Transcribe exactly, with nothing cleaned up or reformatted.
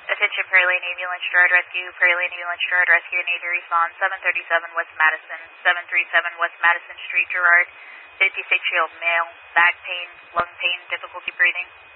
Attention Prairie Lane Ambulance, Gerard Rescue, Prairie Lane Ambulance, Gerard Rescue, Navy Response, seven thirty-seven West Madison, seven thirty-seven West Madison Street, Gerard, fifty-six-year-old male, back pain, lung pain, difficulty breathing.